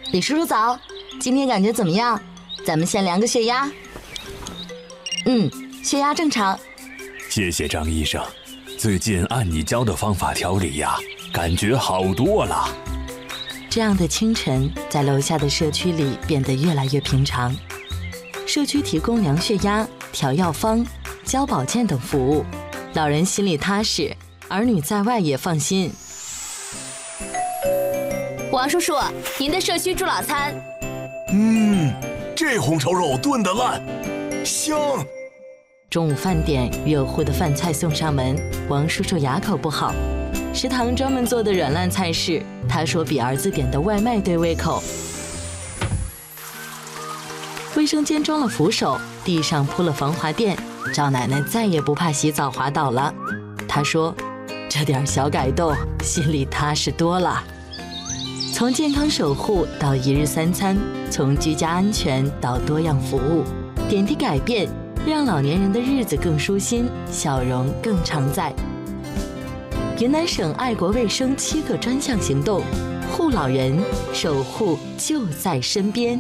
李叔叔早，今天感觉怎么样？咱们先量个血压。血压正常。 谢谢张医生，最近按你教的方法调理呀，感觉好多了。 这样的清晨，在楼下的社区里变得越来越平常。社区提供量血压、调药方、教保健等服务，老人心里踏实，儿女在外也放心。 王叔叔，您的社区助老餐。 这红烧肉炖得烂，香。 中午饭点，热乎的饭菜送上门，王叔叔哑口不好。食堂专门做的软烂菜式，他说比儿子点的外卖对胃口。卫生间装了扶手，地上铺了防滑垫，赵奶奶再也不怕洗澡滑倒了。她说，这点小改动，心里踏实多了。从健康守护到一日三餐，从居家安全到多样服务，点滴改变，让老年人的日子更舒心，笑容更常在。云南省爱国卫生7个专项行动，护老人，守护就在身边。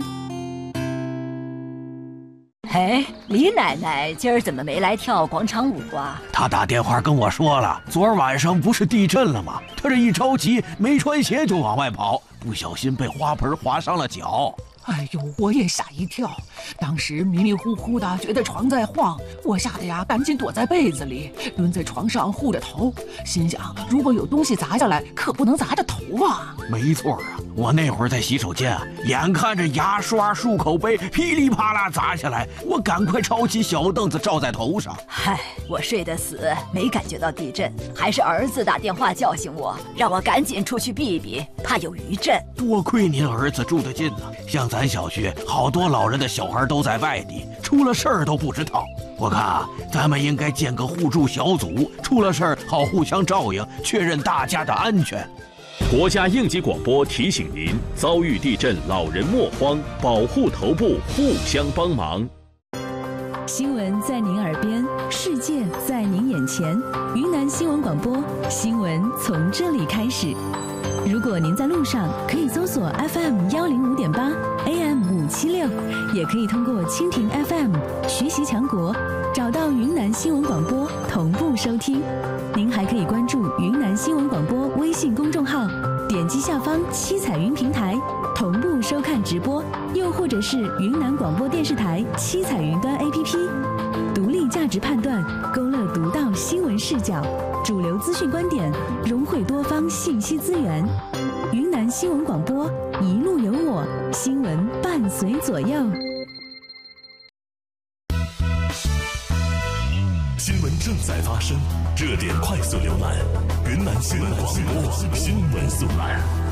李奶奶今儿怎么没来跳广场舞啊？ 她打电话跟我说了，昨儿晚上不是地震了吗？她这一着急，没穿鞋就往外跑，不小心被花盆划伤了脚。 哎呦，我也吓一跳，当时迷迷糊糊的，觉得床在晃，我吓得呀，赶紧躲在被子里，蹲在床上护着头，心想如果有东西砸下来，可不能砸着头啊。 没错啊，我那会儿在洗手间啊，眼看着牙刷、漱口杯噼里啪啦砸下来，我赶快抄起小凳子罩在头上。 我睡得死，没感觉到地震，还是儿子打电话叫醒我，让我赶紧出去避避，怕有余震。 多亏您儿子住得近呢，像咱小区好多老人的小孩都在外地，出了事儿都不知道。我看啊，咱们应该建个互助小组，出了事儿好互相照应，确认大家的安全。 国家应急广播提醒您：遭遇地震，老人莫慌，保护头部，互相帮忙。 新闻在您耳边，世界在您眼前。云南新闻广播，新闻从这里开始。如果您在路上，可以搜索 FM105.8 AM576，也可以通过蜻蜓 FM 学习强国找到云南新闻广播同步收听。您还可以关注云南新闻广播微信公众号，点击下方七彩云平台同步收看直播，又或者是云南广播电视台七彩云端 APP， 独立价值判断，勾勒独到新闻视角，主流资讯观点，融汇多方信息资源。云南新闻广播，一路有我，新闻伴随左右。 新闻正在发生，热点快速浏览，云南新闻广播新闻速览。